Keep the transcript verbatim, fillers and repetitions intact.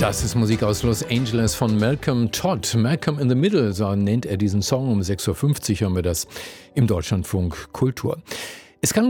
Das ist Musik aus Los Angeles von Malcolm Todd. Malcolm in the Middle, so nennt er diesen Song. Um sechs Uhr fünfzig hören wir das im Deutschlandfunk Kultur. Es kann